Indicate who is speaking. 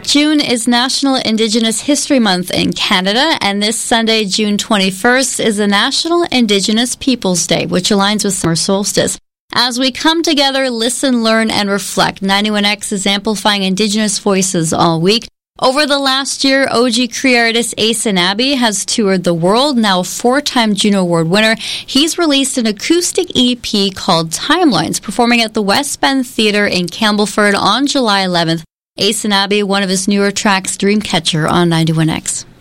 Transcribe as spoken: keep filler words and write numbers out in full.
Speaker 1: June is National Indigenous History Month in Canada, and this Sunday, June twenty-first, is the National Indigenous Peoples Day, which aligns with summer solstice. As we come together, listen, learn, and reflect, ninety-one X is amplifying Indigenous voices all week. Over the last year, O G Cree artist Asen Abbey has toured the world, now a four-time Juno Award winner. He's released an acoustic E P called Timelines, performing at the West Bend Theatre in Campbellford on July eleventh. Asen Abbey, one of his newer tracks, Dreamcatcher, on ninety-one X.